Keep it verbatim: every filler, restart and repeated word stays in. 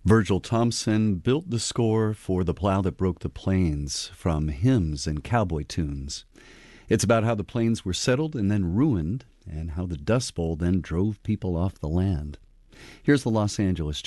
Virgil Thompson built the score for The Plow That Broke the Plains from hymns and cowboy tunes. It's about how the plains were settled and then ruined, and how the Dust Bowl then drove people off the land. Here's the Los Angeles